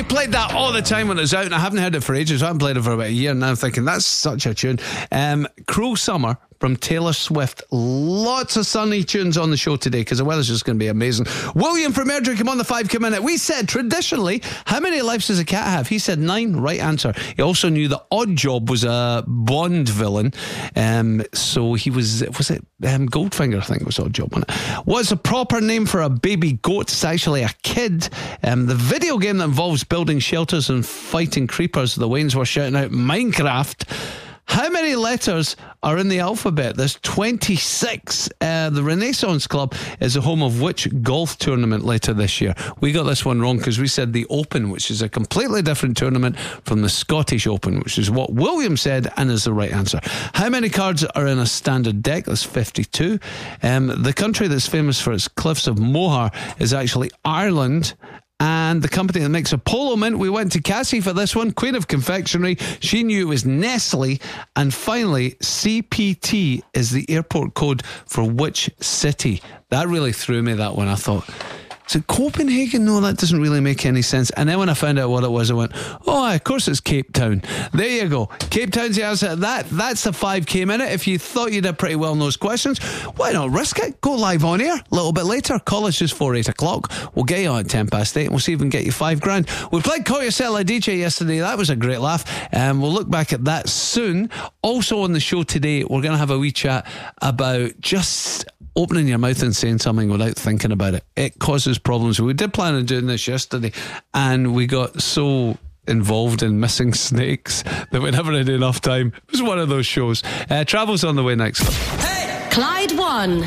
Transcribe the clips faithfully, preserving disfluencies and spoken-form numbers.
we played that all the time when it was out, and I haven't heard it for ages. I haven't played it for about a year, and now I'm thinking, that's such a tune. Um, Cruel Summer from Taylor Swift. Lots of sunny tunes on the show today because the weather's just going to be amazing. William from Airdrie, come on the five come minute. We said traditionally, how many lives does a cat have? He said nine. Right answer. He also knew that Odd Job was a Bond villain. Um, so he was, was it um, Goldfinger, I think was Odd Job, wasn't it? What's the proper name for a baby goat? It's actually a kid. Um, the video game that involves building shelters and fighting creepers. The Waynes were shouting out Minecraft. How many letters are in the alphabet? There's twenty-six. Uh, the Renaissance Club is the home of which golf tournament later this year? We got this one wrong because we said the Open, which is a completely different tournament from the Scottish Open, which is what William said and is the right answer. How many cards are in a standard deck? That's fifty-two. Um, the country that's famous for its cliffs of Moher is actually Ireland. And the company that makes a polo mint, we went to Cassie for this one, Queen of Confectionery. She knew it was Nestle. And finally, C P T is the airport code for which city? That really threw me, that one. I thought, is it Copenhagen? No, that doesn't really make any sense. And then when I found out what it was, I went, oh, of course it's Cape Town. There you go. Cape Town's the answer. That, that's the five K minute. If you thought you did pretty well in those questions, why not risk it? Go live on air a little bit later. Call us just for eight o'clock. We'll get you on at ten past eight and we'll see if we can get you five grand. We played Call Yourself a D J yesterday. That was a great laugh. And um, we'll look back at that soon. Also on the show today, we're going to have a wee chat about just opening your mouth and saying something without thinking about it. It causes problems. We did plan on doing this yesterday and we got so involved in missing snakes that we never had enough time. It was one of those shows. Uh, Travel's on the way next. Hey! Clyde one.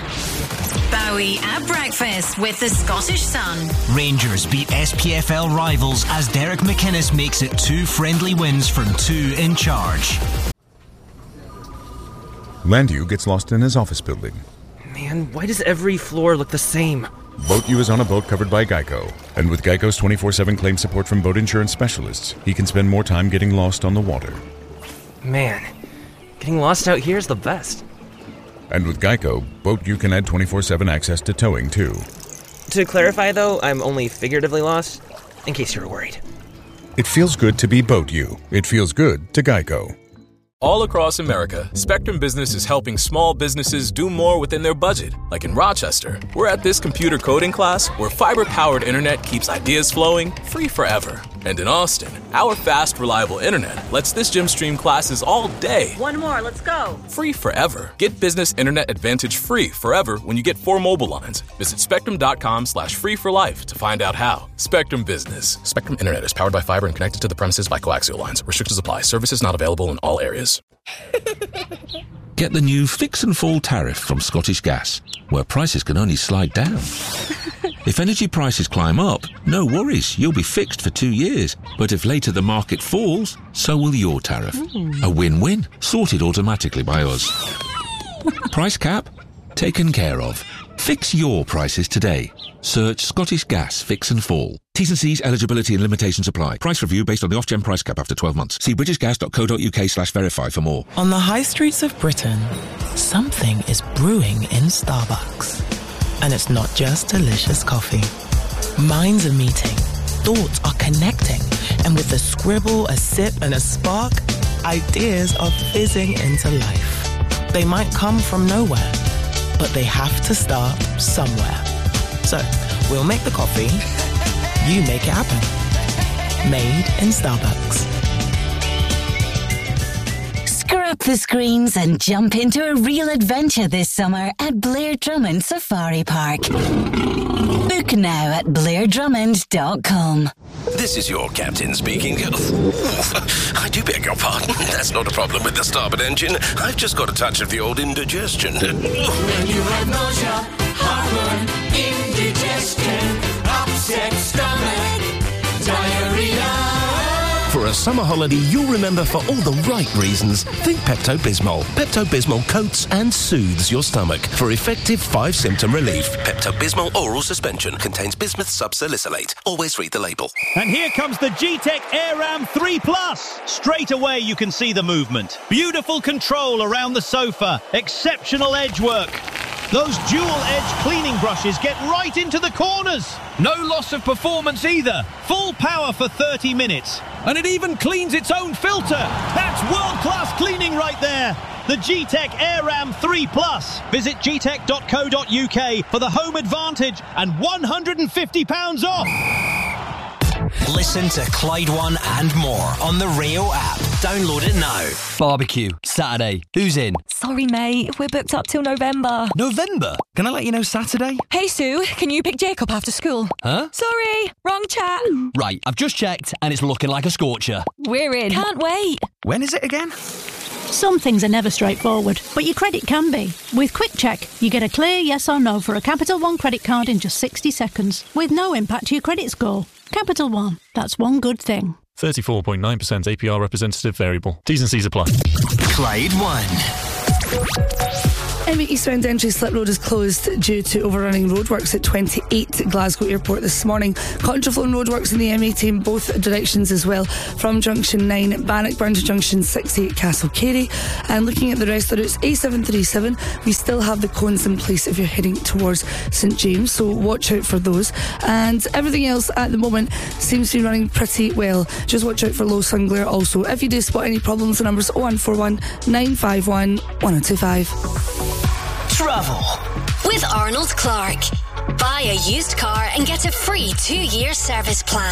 Bowie at breakfast with the Scottish Sun. Rangers beat S P F L rivals as Derek McInnes makes it two friendly wins from two in charge. Landew gets lost in his office building. Man, why does every floor look the same? BoatU is on a boat covered by Geico. And with Geico's twenty-four seven claim support from boat insurance specialists, he can spend more time getting lost on the water. Man, getting lost out here is the best. And with Geico, BoatU can add twenty-four seven access to towing, too. To clarify, though, I'm only figuratively lost, in case you were worried. It feels good to be BoatU. It feels good to Geico. All across America, Spectrum Business is helping small businesses do more within their budget. Like in Rochester, we're at this computer coding class where fiber-powered internet keeps ideas flowing free forever. And in Austin, our fast, reliable internet lets this gym stream classes all day. One more, let's go. Free forever. Get Business Internet Advantage free forever when you get four mobile lines. Visit spectrum.com slash free for life to find out how. Spectrum Business. Spectrum Internet is powered by fiber and connected to the premises by coaxial lines. Restrictions apply. Services not available in all areas. Get the new Fix and Fall tariff from Scottish Gas, where prices can only slide down. If energy prices climb up, no worries, you'll be fixed for two years. But if later the market falls, so will your tariff. Mm. A win-win, sorted automatically by us. Price cap? Taken care of. Fix your prices today. Search Scottish Gas Fix and Fall. T's and C's, eligibility and limitations apply. Price review based on the off-gen price cap after twelve months. See britishgas.co.uk slash verify for more. On the high streets of Britain, something is brewing in Starbucks. And it's not just delicious coffee. Minds are meeting, thoughts are connecting, and with a scribble, a sip, and a spark, ideas are fizzing into life. They might come from nowhere, but they have to start somewhere. So, we'll make the coffee, you make it happen. Made in Starbucks. Scrap the screens and jump into a real adventure this summer at Blair Drummond Safari Park. Book now at blair drummond dot com. This is your captain speaking. I do beg your pardon. That's not a problem with the starboard engine. I've just got a touch of the old indigestion. When you have nausea, heartburn, indigestion, upset stomach, diarrhea. For a summer holiday you'll remember for all the right reasons, think Pepto-Bismol. Pepto-Bismol coats and soothes your stomach for effective five-symptom relief. Pepto-Bismol oral suspension contains bismuth subsalicylate. Always read the label. And here comes the G-Tech AirRam three plus. Straight away you can see the movement. Beautiful control around the sofa. Exceptional edge work. Those dual-edge cleaning brushes get right into the corners. No loss of performance either. Full power for thirty minutes. And it even cleans its own filter. That's world-class cleaning right there. The G-Tech AirRam three plus. Visit g tech dot co dot u k for the home advantage and one hundred fifty pounds off. Listen to Clyde One and more on the Rio app. Download it now. Barbecue, Saturday. Who's in? Sorry, mate. We're booked up till November. November? Can I let you know Saturday? Hey, Sue, can you pick Jacob after school? Huh? Sorry, wrong chat. Right, I've just checked and it's looking like a scorcher. We're in. Can't wait. When is it again? Some things are never straightforward, but your credit can be. With Quick Check, you get a clear yes or no for a Capital One credit card in just sixty seconds, with no impact to your credit score. Capital One, that's one good thing. thirty-four point nine percent A P R representative variable. T's and C's apply. Clyde One. M eight eastbound entry Slip Road is closed due to overrunning roadworks at twenty-eight Glasgow Airport this morning. Contraflow roadworks in the M eighty in both directions as well, from Junction nine Bannockburn to Junction sixty-eight Castle Cary. And looking at the rest of the routes, A seven thirty-seven, we still have the cones in place if you're heading towards St James, so watch out for those. And everything else at the moment seems to be running pretty well. Just watch out for low sun glare also. If you do spot any problems, the number's oh one four one, nine five one, one oh two five. Travel with Arnold Clark. Buy a used car and get a free two-year service plan.